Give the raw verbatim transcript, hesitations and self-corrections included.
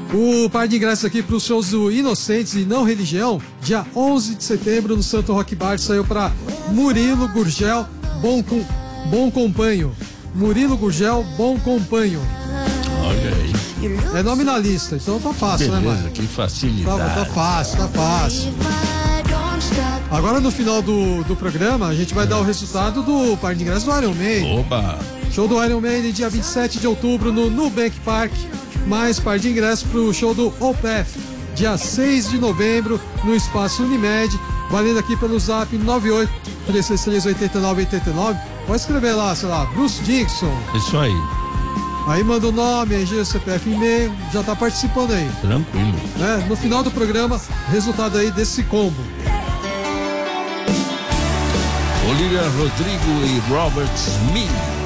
O par de ingressos aqui para os shows do Inocentes e Não Religião, dia onze de setembro no Santo Rock Bar, saiu para Murilo Gurgel, Bom, com, bom Companho. Murilo Gurgel, Bom Companho. Olha aí. É nome na lista, então tá fácil, Beleza, né, mano? Que facilidade. Tá, tá fácil, tá fácil. Agora no final do, do programa, a gente vai dar o resultado do par de ingressos do Iron Maiden. Oba! Show do Iron Maiden, dia vinte e sete de outubro, no Nubank Park. Mais par de ingressos pro show do Opeth, dia seis de novembro, no Espaço Unimed. Valendo aqui pelo zap nove oito três seis três oito nove oito nove. Pode escrever lá, sei lá, Bruce Dixon. Isso aí. Aí manda o nome, R G, C P F, e-mail, já tá participando aí. Tranquilo. Né? No final do programa, resultado aí desse combo. Olivia Rodrigo e Robert Smith.